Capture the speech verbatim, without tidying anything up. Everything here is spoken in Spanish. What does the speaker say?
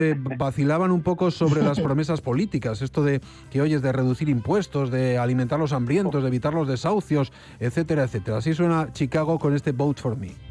eh, vacilaban un poco sobre las promesas políticas, esto de que oyes de reducir impuestos, de alimentar los hambrientos, de evitar los desahucios, etcétera, etcétera. Así suena Chicago con este Vote for Me.